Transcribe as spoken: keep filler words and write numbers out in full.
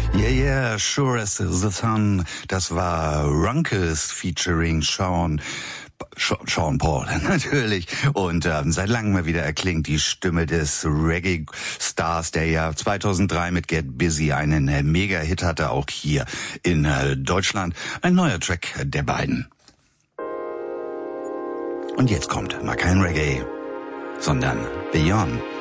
Yeah, yeah, sure as the sun. Das war Runkles featuring Sean. Sean Paul, natürlich. Und ähm, seit langem mal wieder erklingt die Stimme des Reggae-Stars, der ja zweitausenddrei mit Get Busy einen äh, Mega-Hit hatte, auch hier in äh, Deutschland. Ein neuer Track der beiden. Und jetzt kommt mal kein Reggae, sondern Beyond.